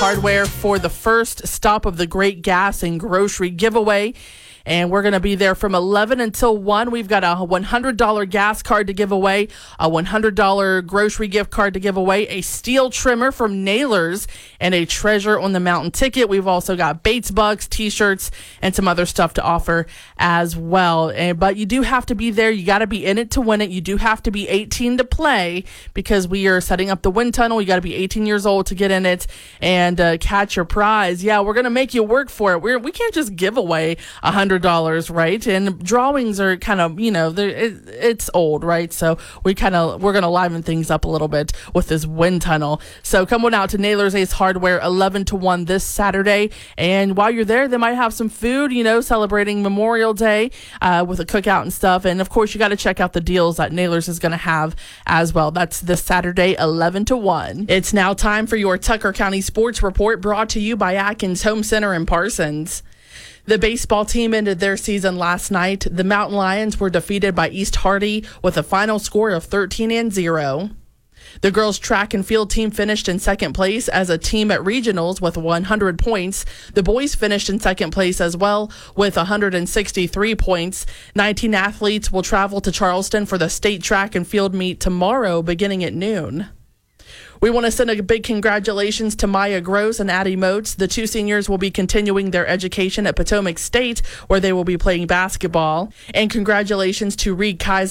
Hardware for the first stop of the Great Gas and Grocery Giveaway. And we're going to be there from 11 until 1. We've got a $100 gas card to give away, a $100 grocery gift card to give away, a steel trimmer from Nailers, and a Treasure on the Mountain ticket. We've also got Bates Bucks, T-shirts, and some other stuff to offer as well. But you do have to be there. You got to be in it to win it. You do have to be 18 to play because we are setting up the wind tunnel. You got to be 18 years old to get in it and catch your prize. Yeah, we're going to make you work for it. We can't just give away $100, right? And drawings are kind of, it's old, right? So we're going to liven things up a little bit with this wind tunnel. So come on out to Nailers Ace Hardware 11 to 1 this Saturday. And while you're there, they might have some food, celebrating Memorial Day with a cookout and stuff. And of course, you got to check out the deals that Nailers is going to have as well. That's this Saturday, 11 to 1. It's now time for your Tucker County Sports Report, brought to you by Atkins Home Center in Parsons. The baseball team ended their season last night. The Mountain Lions were defeated by East Hardy with a final score of 13-0. The girls' track and field team finished in second place as a team at regionals with 100 points. The boys finished in second place as well with 163 points. 19 athletes will travel to Charleston for the state track and field meet tomorrow beginning at noon. We want to send a big congratulations to Maya Gross and Addie Moats. The two seniors will be continuing their education at Potomac State, where they will be playing basketball. And congratulations to Reed Kaiser